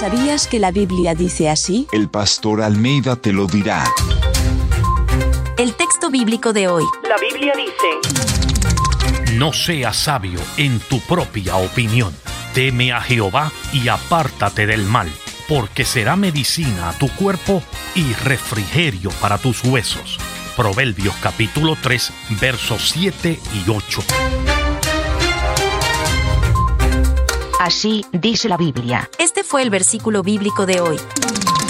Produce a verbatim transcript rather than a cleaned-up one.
¿Sabías que la Biblia dice así? El pastor Almeida te lo dirá. El texto bíblico de hoy. La Biblia dice: No seas sabio en tu propia opinión. Teme a Jehová y apártate del mal, porque será medicina a tu cuerpo y refrigerio para tus huesos. Proverbios capítulo tres, versos siete y ocho. Así dice la Biblia. Este fue el versículo bíblico de hoy.